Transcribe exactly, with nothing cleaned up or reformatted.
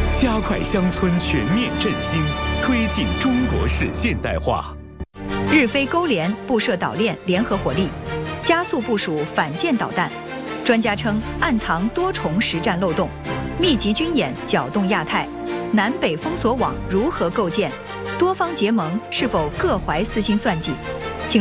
加快乡村全面振兴，推进中国式现代化。 日菲勾连布设岛链联合火力，加速部署反舰导弹。专家称，暗藏多重实战漏洞，密集军演搅动亚太，南北封锁网如何构建？多方结盟是否各怀私心算计？